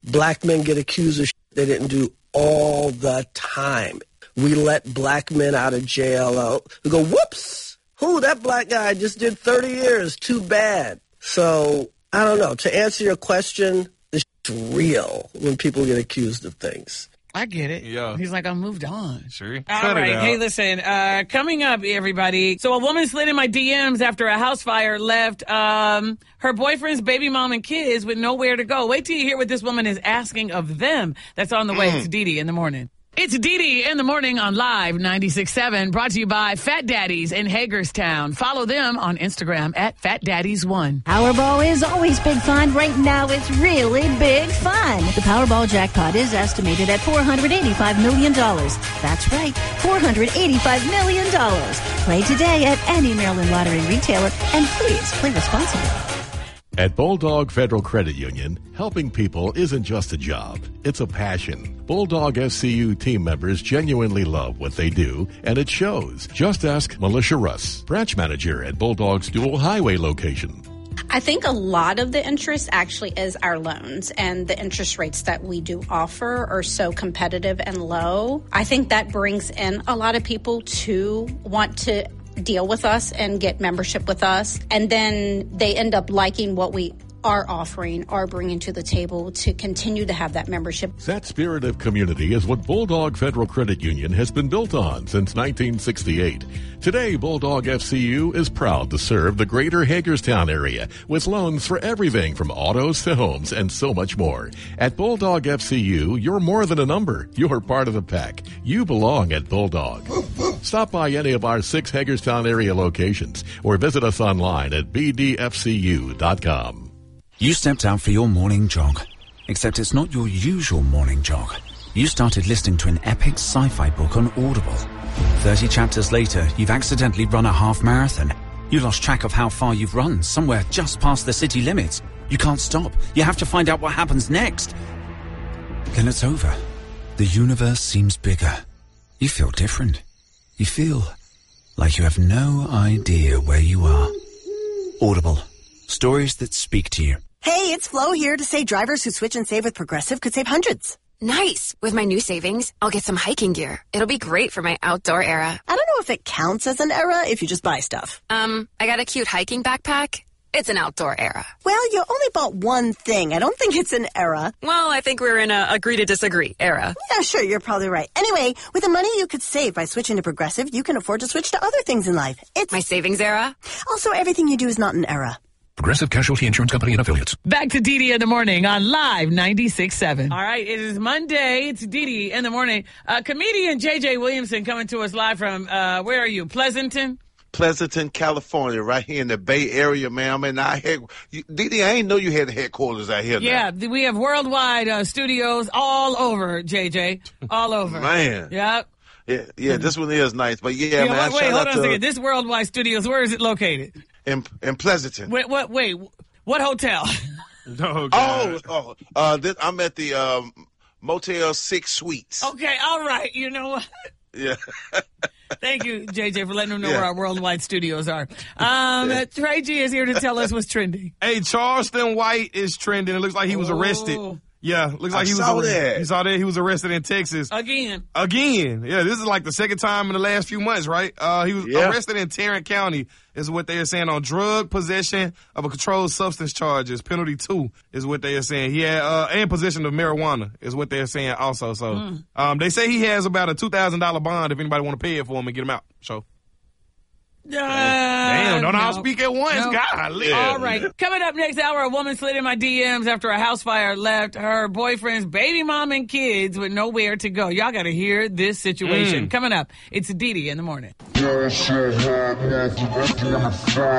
black men get accused of shit they didn't do all the time. We let black men out of jail. We go, whoops, that black guy just did 30 years. Too bad. So, I don't know. To answer your question, it's real when people get accused of things. I get it. Yeah. He's like, I moved on. Sure. All right. Hey, listen, coming up, everybody. So a woman slid in my DMs after a house fire left her boyfriend's baby mom and kids with nowhere to go. Wait till you hear what this woman is asking of them. That's on the way. It's Dee in the morning. It's Dee in the morning on Live 96.7, brought to you by Fat Daddies in Hagerstown. Follow them on Instagram at FatDaddies1. Powerball is always big fun. Right now, it's really big fun. The Powerball jackpot is estimated at $485 million. That's right, $485 million. Play today at any Maryland Lottery retailer, and please play responsibly. At Bulldog Federal Credit Union, helping people isn't just a job, it's a passion. Bulldog FCU team members genuinely love what they do, and it shows. Just ask Militia Russ, branch manager at Bulldog's dual highway location. I think a lot of the interest actually is our loans, and the interest rates that we do offer are so competitive and low. I think that brings in a lot of people to want to deal with us and get membership with us, and then they end up liking what we are offering or bringing to the table to continue to have that membership. That spirit of community is what Bulldog Federal Credit Union has been built on since 1968. Today, Bulldog FCU is proud to serve the greater Hagerstown area with loans for everything from autos to homes and so much more. At Bulldog FCU, you're more than a number. You're part of the pack. You belong at Bulldog. Stop by any of our 6 Hagerstown area locations or visit us online at bdfcu.com. You stepped out for your morning jog, except it's not your usual morning jog. You started listening to an epic sci-fi book on Audible. 30 chapters later, you've accidentally run a half marathon. You lost track of how far you've run, somewhere just past the city limits. You can't stop. You have to find out what happens next. Then it's over. The universe seems bigger. You feel different. You feel like you have no idea where you are. Audible. Stories that speak to you. Hey, it's Flo here to say drivers who switch and save with Progressive could save hundreds. Nice. With my new savings, I'll get some hiking gear. It'll be great for my outdoor era. I don't know if it counts as an era if you just buy stuff. I got a cute hiking backpack. It's an outdoor era. Well, you only bought one thing. I don't think it's an era. Well, I think we're in a agree to disagree era. Yeah, sure, you're probably right. Anyway, with the money you could save by switching to Progressive, you can afford to switch to other things in life. It's my savings era. Also, everything you do is not an era. Progressive Casualty Insurance Company and Affiliates. Back to Dee in the morning on Live 96.7. All right, it is Monday. It's Dee in the morning. Comedian J.J. Williamson coming to us live from, where are you, Pleasanton, California, right here in the Bay Area, man. I mean, Dee, I ain't know you had headquarters out here. Yeah, now. We have worldwide studios all over, J.J., all over. Man. Yep. Yeah, this one is nice. But yeah, man. Wait, hold on a second. This worldwide studios, where is it located? In Pleasanton. Wait, what hotel? No, I'm at the Motel 6 Suites. Okay, all right. You know what? Yeah. Thank you, JJ, for letting them know where our worldwide studios are. Trey G is here to tell us what's trending. Hey, Charleston White is trending. It looks like he was arrested. Yeah, looks like he was arrested. You saw that? He was arrested in Texas. Again. Yeah, this is like the second time in the last few months, right? He was arrested in Tarrant County, is what they are saying, on drug possession of a controlled substance charges. Penalty 2 is what they are saying. He had, and possession of marijuana is what they're saying also. So, they say he has about a $2,000 bond if anybody want to pay it for him and get him out. So. Damn, don't all speak at once. No. God, all right. Coming up next hour, a woman slid in my DMs after a house fire left her boyfriend's baby mom and kids with nowhere to go. Y'all got to hear this situation. Coming up, it's Dee in the morning.